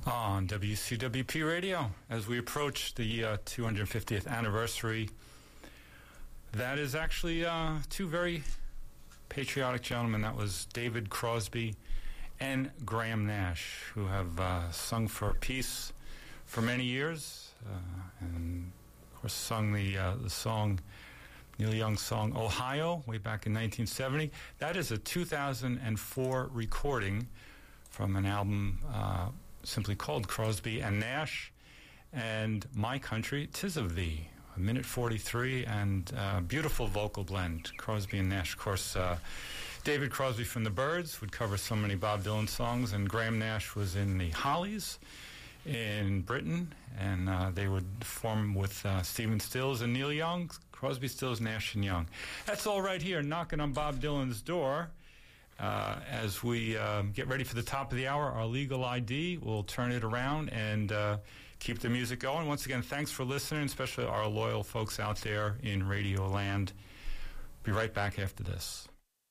On WCWP Radio, as we approach the 250th anniversary, that is actually two very patriotic gentlemen. That was David Crosby and Graham Nash, who have sung for peace for many years, and of course sung the song, Neil Young's song Ohio, way back in 1970. That is a 2004 recording from an album simply called Crosby and Nash and My Country, 'Tis of Thee, a minute 43, and beautiful vocal blend. Crosby and Nash, of course, David Crosby from the Byrds would cover so many Bob Dylan songs, and Graham Nash was in the Hollies in Britain, and they would form with Stephen Stills and Neil Young, Crosby, Stills, Nash, and Young. That's all right here, knocking on Bob Dylan's door. As we get ready for the top of the hour, our legal ID, we'll turn it around and keep the music going. Once again, thanks for listening, especially our loyal folks out there in Radio Land. Be right back after this.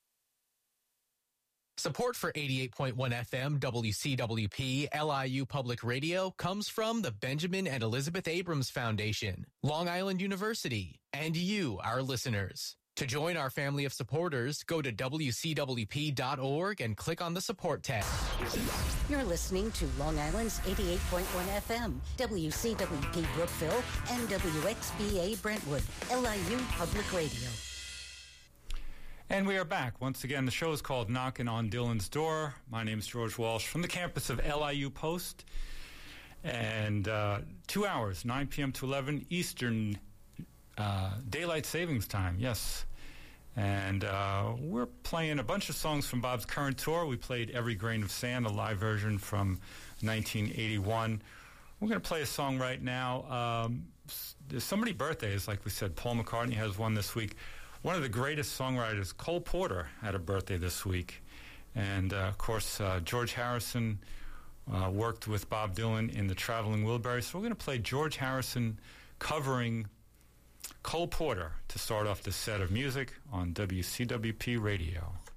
Support for 88.1 FM WCWP LIU Public Radio comes from the Benjamin and Elizabeth Abrams Foundation, Long Island University, and you, our listeners. To join our family of supporters, go to WCWP.org and click on the support tab. You're listening to Long Island's 88.1 FM, WCWP Brookville, and WXBA Brentwood, LIU Public Radio. And we are back. Once again, the show is called Knocking on Dylan's Door. My name is George Walsh from the campus of LIU Post. And 2 hours, 9 p.m. to 11 Eastern Daylight Savings Time, yes. And we're playing a bunch of songs from Bob's current tour. We played Every Grain of Sand, a live version from 1981. We're going to play a song right now. There's so many birthdays, like we said. Paul McCartney has one this week. One of the greatest songwriters, Cole Porter, had a birthday this week. And, of course, George Harrison worked with Bob Dylan in the Traveling Wilburys. So we're going to play George Harrison covering Cole Porter to start off this set of music on WCWP Radio.